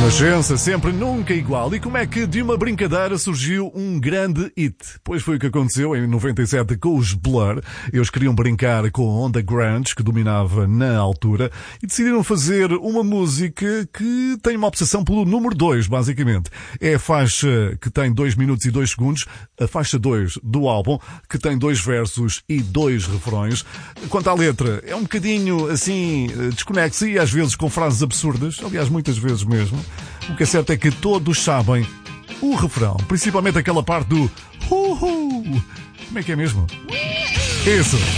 Renascença, sempre, nunca igual. E como é que de uma brincadeira surgiu um grande hit? Pois foi o que aconteceu em 97 com os Blur. Eles queriam brincar com a onda grunge que dominava na altura e decidiram fazer uma música que tem uma obsessão pelo número 2, basicamente. É a faixa que tem 2 minutos e 2 segundos, a faixa 2 do álbum, que tem 2 versos e 2 refrões. Quanto à letra, é um bocadinho assim desconexa e às vezes com frases absurdas, aliás muitas vezes mesmo. O que é certo é que todos sabem o refrão, principalmente aquela parte do hu-hu. Como é que é mesmo? Isso!